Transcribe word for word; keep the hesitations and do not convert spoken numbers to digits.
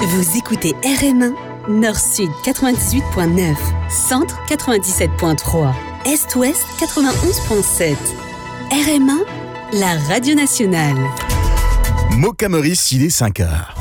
Vous écoutez R M un, Nord-Sud quatre-vingt-dix-huit virgule neuf, Centre quatre-vingt-dix-sept virgule trois, Est-Ouest quatre-vingt-onze virgule sept. R M un, la radio nationale. Moka Meurice, il est cinq heures.